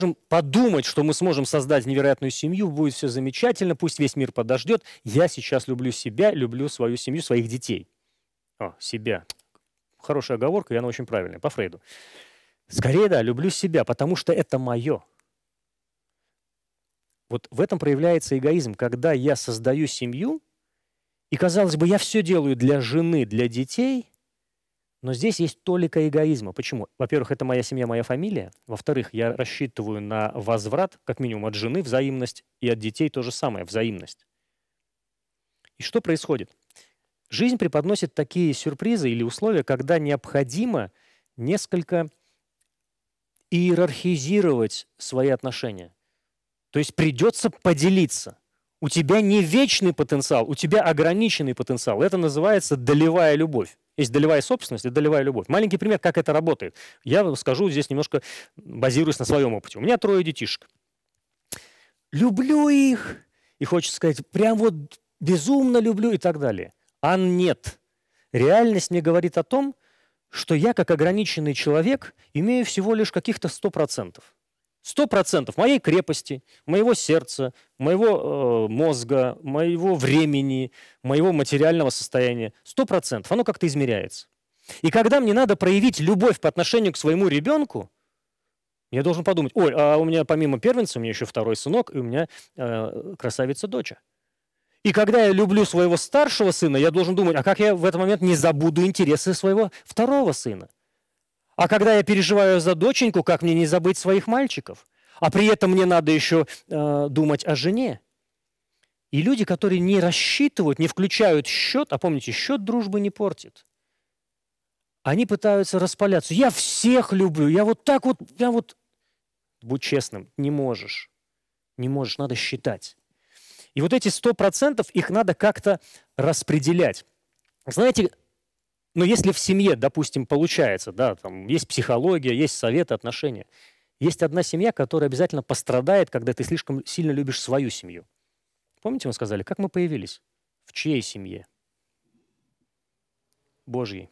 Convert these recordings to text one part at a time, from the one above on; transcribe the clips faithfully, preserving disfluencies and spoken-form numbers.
подумать, что мы сможем создать невероятную семью, будет все замечательно, пусть весь мир подождет. Я сейчас люблю себя, люблю свою семью, своих детей. О, себя. Хорошая оговорка, и она очень правильная, по Фрейду. Скорее, да, люблю себя, потому что это мое. Вот в этом проявляется эгоизм, когда я создаю семью, и, казалось бы, я все делаю для жены, для детей, но здесь есть толика эгоизма. Почему? Во-первых, это моя семья, моя фамилия. Во-вторых, я рассчитываю на возврат, как минимум, от жены взаимность, и от детей то же самое, взаимность. И что происходит? Жизнь преподносит такие сюрпризы или условия, когда необходимо несколько иерархизировать свои отношения. То есть придется поделиться. У тебя не вечный потенциал, у тебя ограниченный потенциал. Это называется долевая любовь. Есть долевая собственность и долевая любовь. Маленький пример, как это работает. Я скажу здесь немножко, базируясь на своем опыте. У меня трое детишек. Люблю их, и хочется сказать, прям вот безумно люблю и так далее. А нет. Реальность мне говорит о том, что я, как ограниченный человек, имею всего лишь каких-то сто процентов. Сто процентов моей крепости, моего сердца, моего э, мозга, моего времени, моего материального состояния. Сто процентов. Оно как-то измеряется. И когда мне надо проявить любовь по отношению к своему ребенку, я должен подумать, ой, а у меня помимо первенца, у меня еще второй сынок, и у меня э, красавица-доча. И когда я люблю своего старшего сына, я должен думать, а как я в этот момент не забуду интересы своего второго сына? А когда я переживаю за доченьку, как мне не забыть своих мальчиков? А при этом мне надо еще э, думать о жене. И люди, которые не рассчитывают, не включают счет, а помните, счет дружбы не портит, они пытаются распаляться. Я всех люблю, я вот так вот, я вот... Будь честным, не можешь. Не можешь, надо считать. И вот эти сто процентов, их надо как-то распределять. Знаете, но если в семье, допустим, получается, да, там есть психология, есть советы, отношения, есть одна семья, которая обязательно пострадает, когда ты слишком сильно любишь свою семью. Помните, мы сказали, как мы появились? В чьей семье? Божьей.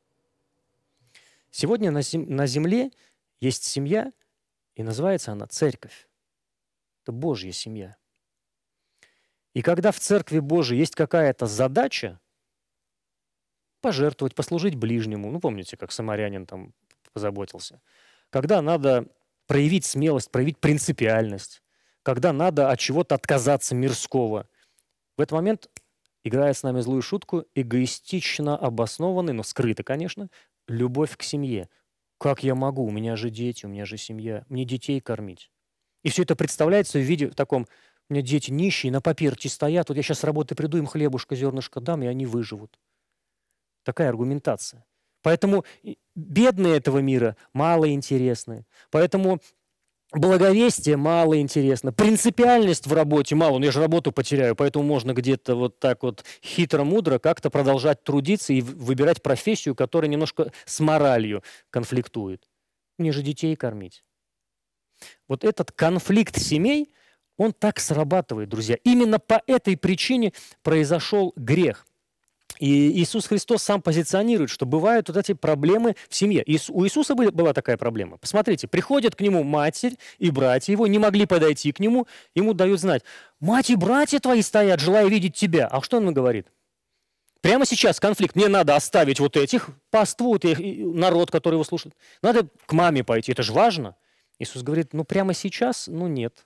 Сегодня на, зем- на земле есть семья, и называется она церковь. Это Божья семья. И когда в Церкви Божией есть какая-то задача, пожертвовать, послужить ближнему. Ну, помните, как самарянин там позаботился. Когда надо проявить смелость, проявить принципиальность. Когда надо от чего-то отказаться мирского. В этот момент играет с нами злую шутку эгоистично обоснованный, но скрыто, конечно, любовь к семье. Как я могу? У меня же дети, у меня же семья. Мне детей кормить. И все это представляется в виде в таком, у меня дети нищие, на паперти стоят, вот я сейчас с работы приду, им хлебушка, зернышко дам, и они выживут. Такая аргументация. Поэтому бедные этого мира мало интересны. Поэтому благовестие мало интересно. Принципиальность в работе мало. Ну, я же работу потеряю, поэтому можно где-то вот так вот хитро-мудро как-то продолжать трудиться и выбирать профессию, которая немножко с моралью конфликтует. Мне же детей кормить. Вот этот конфликт семей, он так срабатывает, друзья. Именно по этой причине произошел грех. И Иисус Христос сам позиционирует, что бывают вот эти проблемы в семье. И у Иисуса была такая проблема. Посмотрите, приходят к нему матерь и братья его, не могли подойти к нему, ему дают знать, мать и братья твои стоят, желая видеть тебя. А что он ему говорит? Прямо сейчас конфликт. Мне надо оставить вот этих, паству, вот их, народ, который его слушает. Надо к маме пойти, это же важно. Иисус говорит, ну прямо сейчас, ну нет.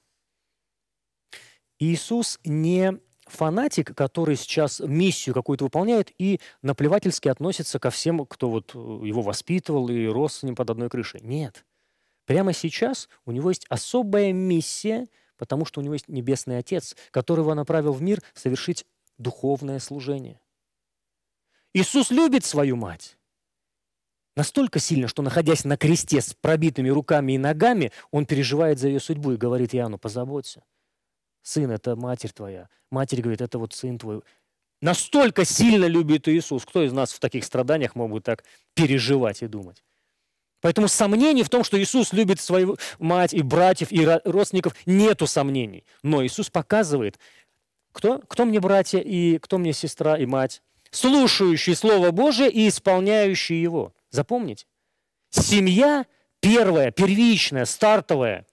Иисус не фанатик, который сейчас миссию какую-то выполняет и наплевательски относится ко всем, кто вот его воспитывал и рос с ним под одной крышей. Нет. Прямо сейчас у него есть особая миссия, потому что у него есть Небесный Отец, которого направил в мир совершить духовное служение. Иисус любит свою мать настолько сильно, что, находясь на кресте с пробитыми руками и ногами, он переживает за ее судьбу и говорит Иоанну, позаботься. Сын, это матерь твоя. Матерь говорит, это вот сын твой. Настолько сильно любит Иисус. Кто из нас в таких страданиях мог бы так переживать и думать? Поэтому сомнений в том, что Иисус любит свою мать и братьев, и родственников, нету сомнений. Но Иисус показывает, кто, кто мне братья и кто мне сестра и мать, слушающие Слово Божие и исполняющие его. Запомните, семья первая, первичная, стартовая,